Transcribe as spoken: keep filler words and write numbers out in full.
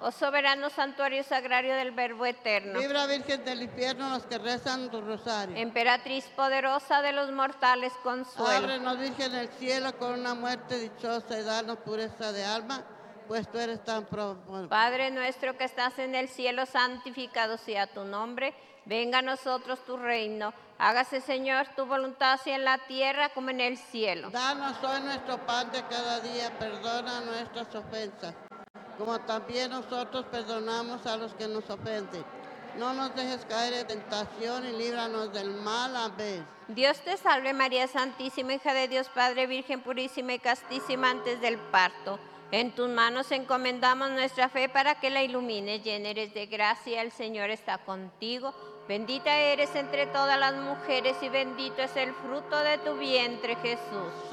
Oh soberano santuario sagrario del Verbo eterno, Libra, Virgen del infierno, los que rezan tu rosario. emperatriz poderosa de los mortales, consuelo. Ábrenos, Virgen, el cielo con una muerte dichosa y danos pureza de alma, pues tú eres tan profundo. Padre nuestro que estás en el cielo, santificado sea tu nombre. Venga a nosotros tu reino. Hágase, Señor, tu voluntad así en la tierra como en el cielo. Danos hoy nuestro pan de cada día, perdona nuestras ofensas, como también nosotros perdonamos a los que nos ofenden. No nos dejes caer en tentación y líbranos del mal. Amén. Dios te salve María Santísima, hija de Dios Padre, Virgen purísima y castísima antes del parto. En tus manos encomendamos nuestra fe para que la ilumines. Llena eres de gracia, el Señor está contigo. Bendita eres entre todas las mujeres y bendito es el fruto de tu vientre, Jesús.